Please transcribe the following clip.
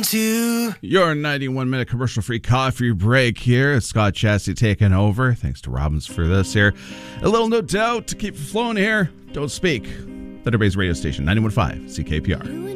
to Your 91-minute commercial-free coffee break here. It's Scott Chassie taking over. Thanks to Robbins for this here. A little no doubt to keep it flowing here. Don't speak. Thunder Bay's radio station, 91.5 CKPR.